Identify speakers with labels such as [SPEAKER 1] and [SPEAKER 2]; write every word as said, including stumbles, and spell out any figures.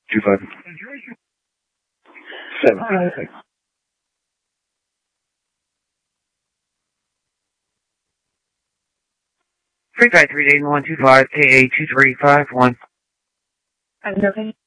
[SPEAKER 1] Two five. Seven.
[SPEAKER 2] Three five three eight one two five A A two three five one.
[SPEAKER 3] I'm okay.